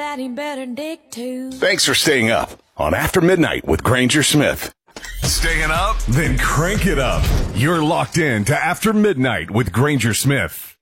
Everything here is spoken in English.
that he better dig too. Thanks for staying up on After Midnight with Granger Smith. Staying up? Then crank it up. You're locked in to After Midnight with Granger Smith.